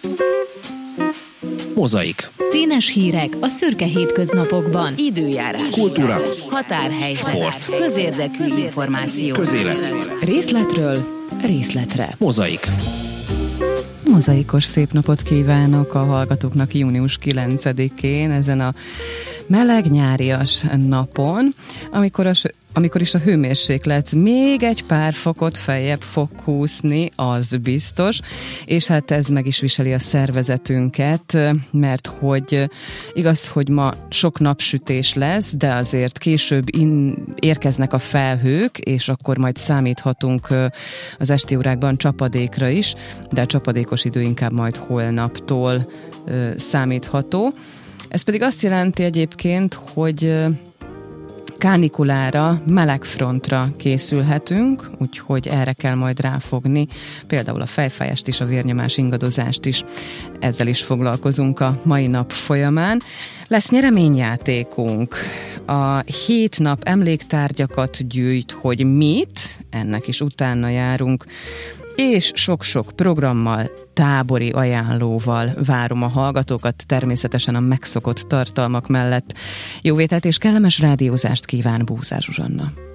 Mozaik. Színes hírek a szürke hétköznapokban. Időjárás. Kultúra. Határhelyzet. Sport. Közérdekű információ. Közélet. Részletről részletre. Mozaik. Mozaikos szép napot kívánok a hallgatóknak június 9-én, ezen a meleg nyárias napon, amikor is a hőmérséklet még egy pár fokot feljebb fog kúszni, az biztos, és hát ez meg is viseli a szervezetünket, mert hogy igaz, hogy ma sok napsütés lesz, de azért később érkeznek a felhők, és akkor majd számíthatunk az esti órákban csapadékra is, de a csapadékos idő inkább majd holnaptól számítható. Ez pedig azt jelenti egyébként, hogy kánikulára, melegfrontra készülhetünk, úgyhogy erre kell majd ráfogni, például a fejfájást is, a vérnyomás ingadozást is, ezzel is foglalkozunk a mai nap folyamán. Lesz nyereményjátékunk, a 7 nap emléktárgyakat gyűjt, hogy mit, ennek is utána járunk, és sok-sok programmal, tábori ajánlóval várom a hallgatókat, természetesen a megszokott tartalmak mellett. Jó vételt és kellemes rádiózást kíván Búzár Zsuzsanna.